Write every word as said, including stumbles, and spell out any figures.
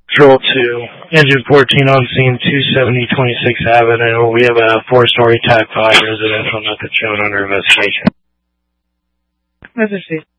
Patrol two, Engine fourteen on scene, two seventy twenty-sixth Avenue. We have a four-story T A C five residential, nothing shown under investigation. Let's see.